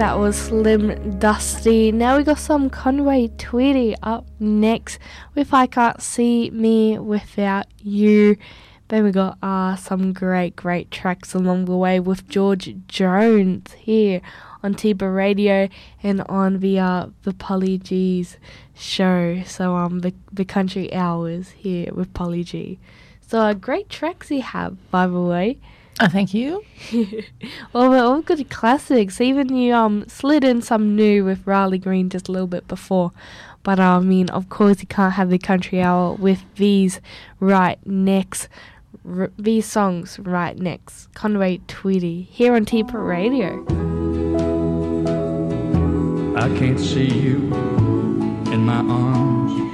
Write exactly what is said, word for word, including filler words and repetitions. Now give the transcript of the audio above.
That was Slim Dusty. Now we got some Conway Twitty up next with I Can't See Me Without You. Then we got uh, some great, great tracks along the way with George Jones here on Tiba Radio and on the uh, the Polly G's show. So um the the Country Hours here with Polly G. So uh, great tracks you have, by the way. Oh, thank you. Well, we're all good classics. Even you um slid in some new with Riley Green just a little bit before. But uh, I mean, of course, you can't have the Country Hour with these right next. R- these songs right next. Conway Twitty here on T-Pop Radio. I can't see you in my arms.